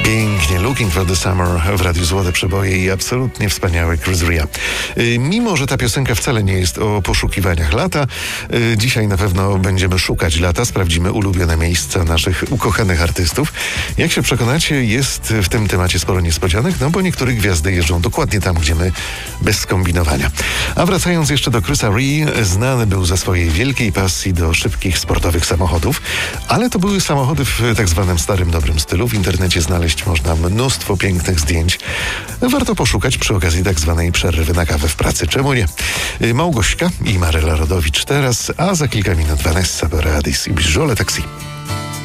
Pięknie, Looking for the Summer w Radiu Złote Przeboje i absolutnie wspaniały Chris Rea. Mimo, że ta piosenka wcale nie jest o poszukiwaniach lata, dzisiaj na pewno będziemy szukać lata, sprawdzimy ulubione miejsca naszych ukochanych artystów. Jak się przekonacie, jest w tym temacie sporo niespodzianek, no bo niektóre gwiazdy jeżdżą dokładnie tam, gdzie my, bez skombinowania. A wracając jeszcze do Chrisa Rea, znany był ze swojej wielkiej pasji do szybkich, sportowych samochodów, ale to były samochody w tak zwanym starym, dobrym stylu. W internecie znaleźć można mnóstwo pięknych zdjęć. Warto poszukać przy okazji tak zwanej przerwy na kawę w pracy. Czemu nie? Małgośka i Maryla Rodowicz teraz, a za kilka minut Vanessa Boreadis i Bijole Taxi.